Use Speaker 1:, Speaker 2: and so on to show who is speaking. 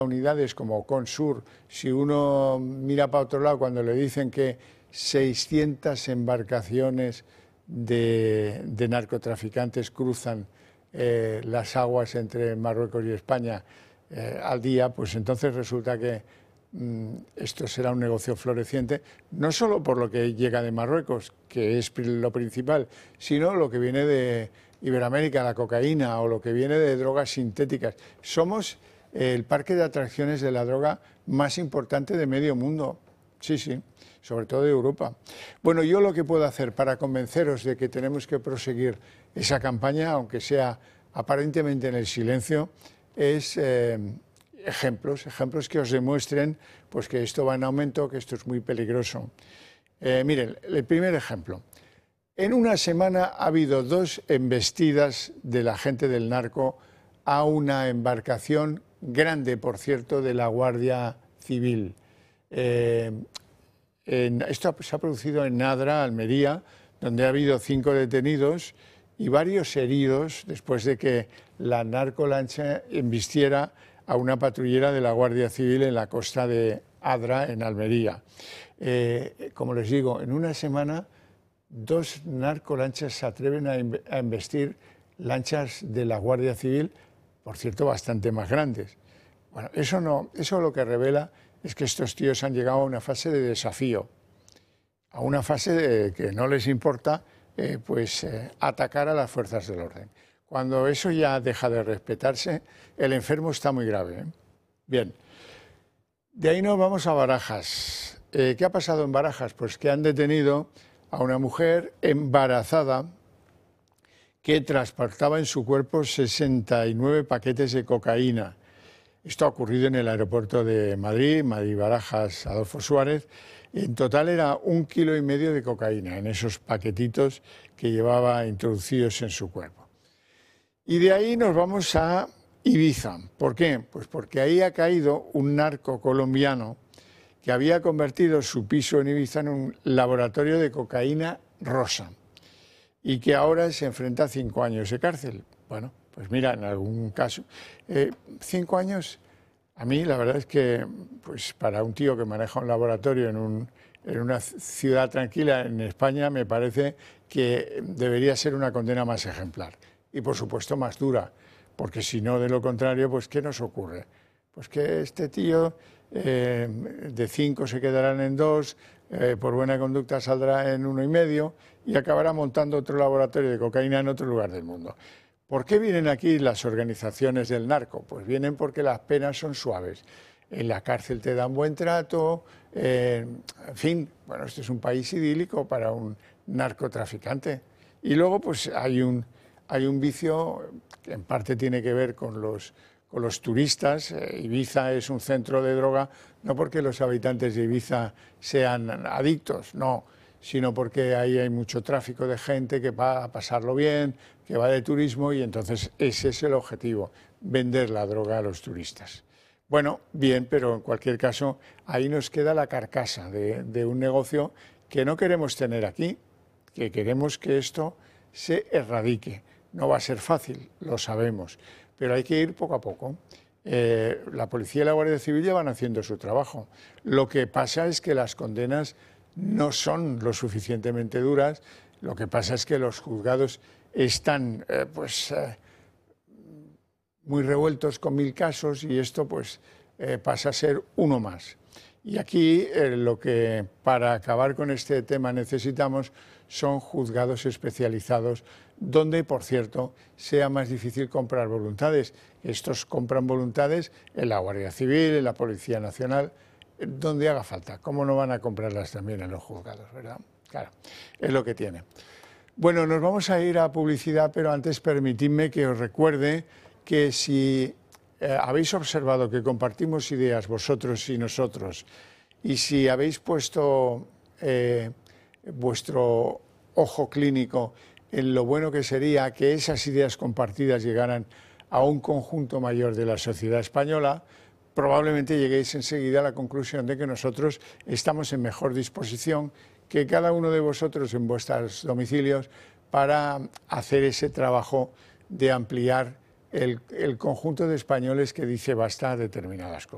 Speaker 1: unidades como Consur, si uno mira para otro lado, cuando le dicen que 600 embarcaciones de narcotraficantes cruzan las aguas entre Marruecos y España al día, pues entonces resulta que esto será un negocio floreciente, no solo por lo que llega de Marruecos, que es lo principal, sino lo que viene de Iberoamérica, la cocaína, o lo que viene de drogas sintéticas. Somos el parque de atracciones de la droga más importante de medio mundo. Sí, sí, sobre todo de Europa. Bueno, yo lo que puedo hacer para convenceros de que tenemos que proseguir esa campaña, aunque sea aparentemente en el silencio, es ejemplos que os demuestren pues, que esto va en aumento, que esto es muy peligroso. Miren, el primer ejemplo. En una semana ha habido 2 embestidas de la gente del narco a una embarcación grande, por cierto, de la Guardia Civil. Esto se ha producido en Adra, Almería, donde ha habido 5 detenidos y varios heridos después de que la narcolancha embistiera a una patrullera de la Guardia Civil en la costa de Adra, en Almería. Como les digo, en una semana 2 narcolanchas se atreven a embestir lanchas de la Guardia Civil, por cierto, bastante más grandes. Bueno, eso lo que revela es que estos tíos han llegado a una fase de desafío, a una fase de que no les importa atacar a las fuerzas del orden. Cuando eso ya deja de respetarse, el enfermo está muy grave. Bien, de ahí nos vamos a Barajas. ¿Qué ha pasado en Barajas? Pues que han detenido a una mujer embarazada que transportaba en su cuerpo 69 paquetes de cocaína. Esto ha ocurrido en el aeropuerto de Madrid, Madrid-Barajas, Adolfo Suárez. En total era 1,5 kilos de cocaína en esos paquetitos que llevaba introducidos en su cuerpo. Y de ahí nos vamos a Ibiza. ¿Por qué? Pues porque ahí ha caído un narco colombiano que había convertido su piso en Ibiza en un laboratorio de cocaína rosa y que ahora se enfrenta a 5 años de cárcel. Bueno, pues mira, en algún caso, 5 años, a mí la verdad es que pues para un tío que maneja un laboratorio en una ciudad tranquila en España me parece que debería ser una condena más ejemplar y por supuesto más dura, porque si no, de lo contrario, pues ¿qué nos ocurre? Pues que este tío de 5 se quedarán en 2, por buena conducta saldrá en 1,5 y acabará montando otro laboratorio de cocaína en otro lugar del mundo. ¿Por qué vienen aquí las organizaciones del narco? Pues vienen porque las penas son suaves. En la cárcel te dan buen trato, en fin, bueno, este es un país idílico para un narcotraficante. Y luego pues hay un vicio que en parte tiene que ver con los turistas. Ibiza es un centro de droga, no porque los habitantes de Ibiza sean adictos, no, sino porque ahí hay mucho tráfico de gente que va a pasarlo bien, que va de turismo y entonces ese es el objetivo, vender la droga a los turistas. Bueno, bien, pero en cualquier caso ahí nos queda la carcasa de un negocio que no queremos tener aquí, que queremos que esto se erradique. No va a ser fácil, lo sabemos, pero hay que ir poco a poco. La policía y la Guardia Civil ya van haciendo su trabajo. Lo que pasa es que las condenas no son lo suficientemente duras, lo que pasa es que los juzgados están muy revueltos con 1000 casos y esto pasa a ser uno más. Y aquí lo que para acabar con este tema necesitamos son juzgados especializados donde, por cierto, sea más difícil comprar voluntades. Estos compran voluntades en la Guardia Civil, en la Policía Nacional, donde haga falta. ¿Cómo no van a comprarlas también en los juzgados, verdad? Claro, es lo que tiene. Bueno, nos vamos a ir a publicidad, pero antes permitidme que os recuerde que si habéis observado que compartimos ideas vosotros y nosotros, y si habéis puesto vuestro ojo clínico en lo bueno que sería que esas ideas compartidas llegaran a un conjunto mayor de la sociedad española, probablemente lleguéis enseguida a la conclusión de que nosotros estamos en mejor disposición que cada uno de vosotros en vuestros domicilios para hacer ese trabajo de ampliar el conjunto de españoles que dice basta a determinadas cosas.